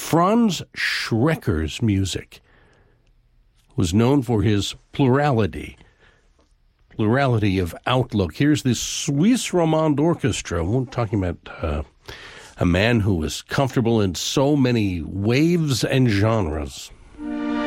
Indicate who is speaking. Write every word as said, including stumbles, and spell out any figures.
Speaker 1: Franz Schrecker's music was known for his plurality, plurality of outlook. Here's this Suisse Romande Orchestra. We're talking about uh, a man who was comfortable in so many waves and genres.